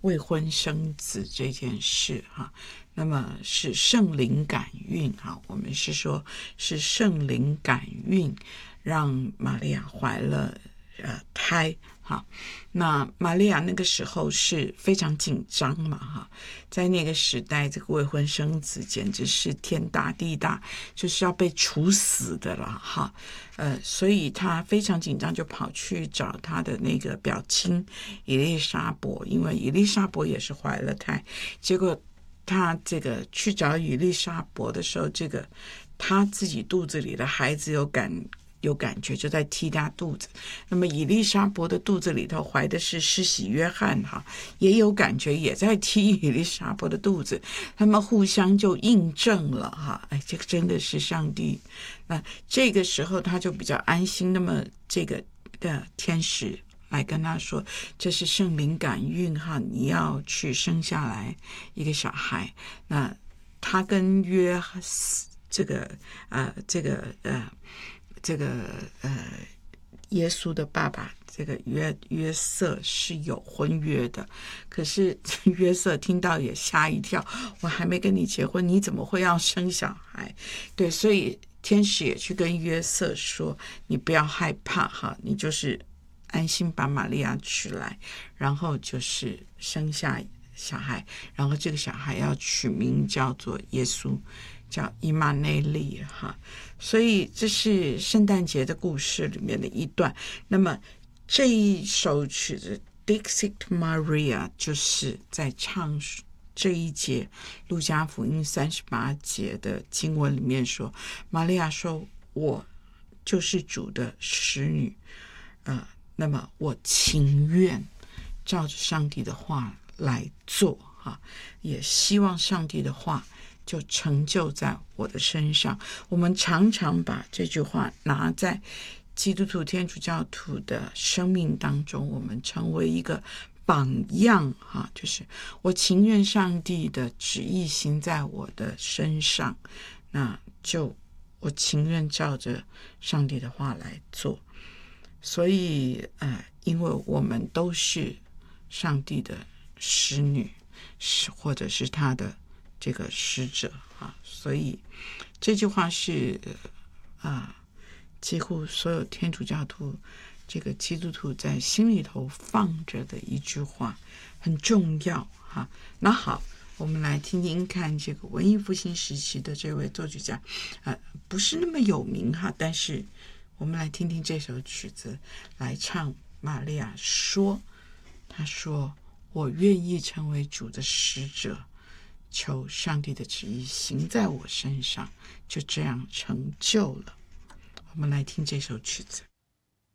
未婚生子这件事哈，那么是圣灵感孕哈，我们是说是圣灵感孕让玛利亚怀了胎哈。那玛利亚那个时候是非常紧张嘛哈，在那个时代这个未婚生子简直是天大地大，就是要被处死的了哈。所以他非常紧张，就跑去找他的那个表亲以利沙伯，因为以利沙伯也是怀了胎。结果他这个去找以利沙伯的时候，这个他自己肚子里的孩子有感觉，就在踢他肚子。那么以利沙伯的肚子里头怀的是施洗约翰哈，也有感觉，也在踢以利沙伯的肚子。他们互相就印证了哈，这个真的是上帝。那这个时候他就比较安心。那么这个天使来跟他说，这是圣灵感孕哈，你要去生下来一个小孩。那他跟耶稣的爸爸这个约瑟是有婚约的，可是约瑟听到也吓一跳，我还没跟你结婚，你怎么会要生小孩？对，所以天使也去跟约瑟说，你不要害怕哈，你就是安心把玛利亚娶来，然后就是生下小孩，然后这个小孩要取名叫做耶稣，叫以马内利哈。所以这是圣诞节的故事里面的一段。那么这一首曲子 Dixit Maria 就是在唱这一节路加福音38节的经文里面说，玛利亚说，我就是主的使女，那么我情愿照着上帝的话来做哈，也希望上帝的话就成就在我的身上。我们常常把这句话拿在基督徒天主教徒的生命当中，我们成为一个榜样哈，就是我情愿上帝的旨意行在我的身上，那就我情愿照着上帝的话来做。所以因为我们都是上帝的使女，或者是他的这个使者啊，所以这句话是几乎所有天主教徒这个基督徒在心里头放着的一句话，很重要哈。那好，我们来听听看这个文艺复兴时期的这位作曲家，不是那么有名哈，但是我们来听听这首曲子来唱玛利亚说，他说，我愿意成为主的使者，求上帝的旨意行在我身上，就这样成就了。我们来听这首曲子。